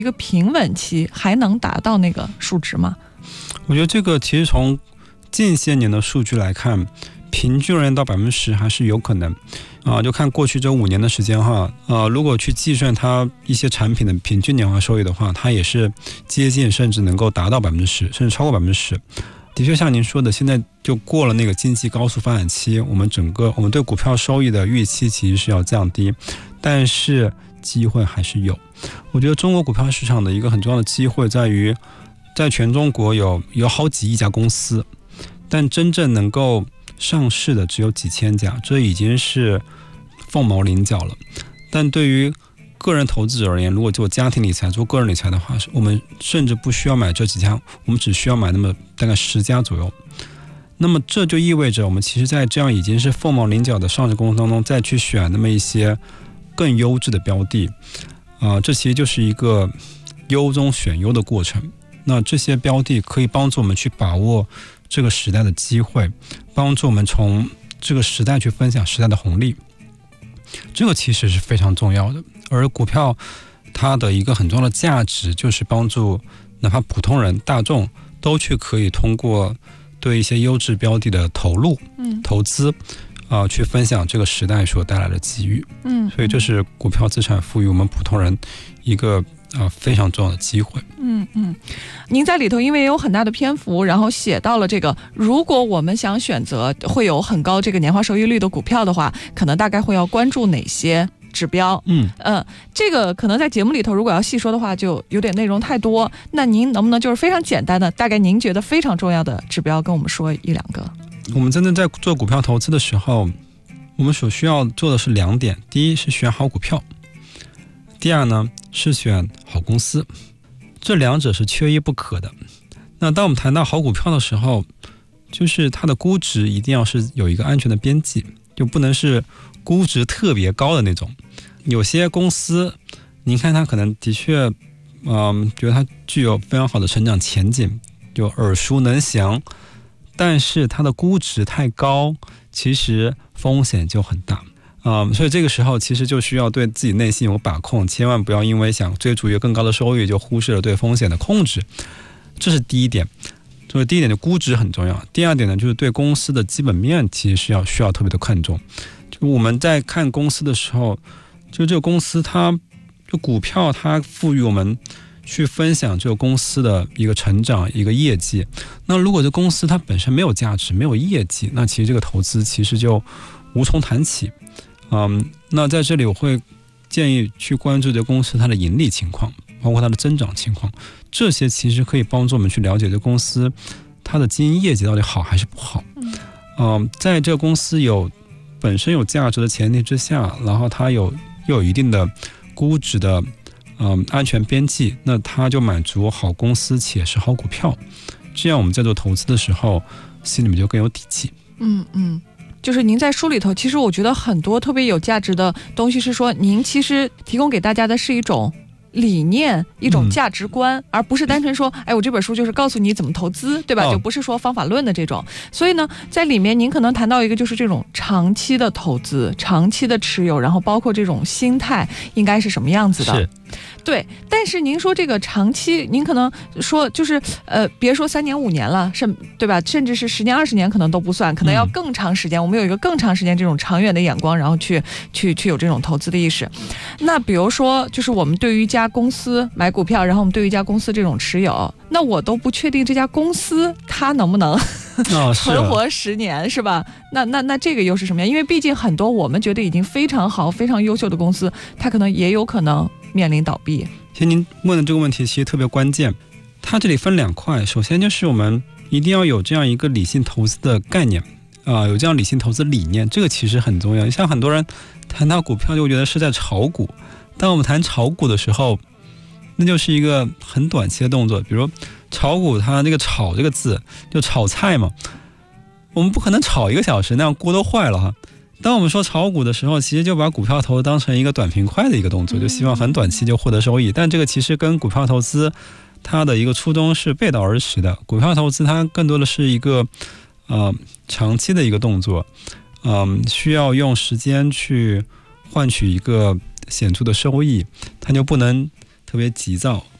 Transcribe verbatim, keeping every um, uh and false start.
一个平稳期还能达到那个数值吗？ 我觉得这个其实从近些年的数据来看，平均而言到百分之十还是有可能啊、呃。就看过去这五年的时间哈，呃，如果去计算它一些产品的平均年化收益的话，它也是接近甚至能够达到百分之十，甚至超过百分之十。的确像您说的，现在就过了那个经济高速发展期，我们整个我们对股票收益的预期其实是要降低，但是机会还是有。我觉得中国股票市场的一个很重要的机会在于，在全中国有有好几亿家公司，但真正能够上市的只有几千家，这已经是凤毛麟角了。但对于个人投资者而言，如果做家庭理财、做个人理财的话，我们甚至不需要买这几家，我们只需要买那么大概十家左右。那么这就意味着，我们其实在这样已经是凤毛麟角的上市公司当中，再去选那么一些更优质的标的，啊、呃，这其实就是一个优中选优的过程。那这些标的可以帮助我们去把握这个时代的机会，帮助我们从这个时代去分享时代的红利，这个其实是非常重要的。而股票它的一个很重要的价值就是帮助哪怕普通人大众都去可以通过对一些优质标的的投入、嗯、投资啊、呃，去分享这个时代所带来的机遇。嗯，所以这是股票资产赋予我们普通人一个啊、呃、非常重要的机会。 嗯嗯，您在里头因为有很大的篇幅，然后写到了这个，如果我们想选择会有很高这个年化收益率的股票的话，可能大概会要关注哪些指标？嗯呃，这个可能在节目里头如果要细说的话，就有点内容太多。那您能不能就是非常简单的，大概您觉得非常重要的指标跟我们说一两个？ 我们真正在做股票投资的时候，我们所需要做的是两点：第一是选好股票，第二呢是选好公司，这两者是缺一不可的。那当我们谈到好股票的时候，就是它的估值一定要是有一个安全的边际，就不能是估值特别高的那种。有些公司您看它可能的确嗯、呃，觉得它具有非常好的成长前景，就耳熟能详，但是它的估值太高，其实风险就很大。嗯，所以这个时候其实就需要对自己内心有把控，千万不要因为想追逐一个更高的收益，就忽视了对风险的控制。这是第一点。所以第一点的估值很重要。第二点呢，就是对公司的基本面其实是要需要特别的看重。就我们在看公司的时候，就这个公司它就股票它赋予我们去分享这个公司的一个成长、一个业绩。那如果这公司它本身没有价值、没有业绩，那其实这个投资其实就无从谈起。嗯，那在这里我会建议去关注这公司它的盈利情况，包括它的增长情况，这些其实可以帮助我们去了解这公司它的经营业绩到底好还是不好。嗯，在这个公司有本身有价值的前提之下，然后它有又有一定的估值的嗯安全边际，那它就满足好公司且是好股票，这样我们在做投资的时候心里面就更有底气。 嗯嗯。就是您在书里头，其实我觉得很多特别有价值的东西是说，您其实提供给大家的是一种理念，一种价值观、嗯、而不是单纯说哎，我这本书就是告诉你怎么投资，对吧、哦、就不是说方法论的这种。所以呢在里面您可能谈到一个就是这种长期的投资，长期的持有，然后包括这种心态应该是什么样子的。 是对，但是您说这个长期，您可能说就是呃，别说三年五年了，甚对吧？甚至是十年二十年可能都不算，可能要更长时间、嗯、我们有一个更长时间这种长远的眼光，然后去去去有这种投资的意识。那比如说就是我们对于一家公司买股票，然后我们对于一家公司这种持有，那我都不确定这家公司它能不能哦、 存活十年，是吧？那那那这个又是什么样？因为毕竟很多我们觉得已经非常好非常优秀的公司，它可能也有可能面临倒闭。 其实您问的这个问题其实特别关键，它这里分两块。首先就是我们一定要有这样一个理性投资的概念啊、呃，有这样理性投资理念，这个其实很重要。像很多人谈到股票就觉得是在炒股，当我们谈炒股的时候，那就是一个很短期的动作。比如炒股，它那个炒这个字就炒菜嘛，我们不可能炒一个小时，那样锅都坏了哈。当我们说炒股的时候，其实就把股票投资当成一个短平快的一个动作，就希望很短期就获得收益。但这个其实跟股票投资它的一个初衷是背道而驰的。股票投资它更多的是一个呃长期的一个动作，嗯、呃，需要用时间去换取一个显著的收益，它就不能特别急躁，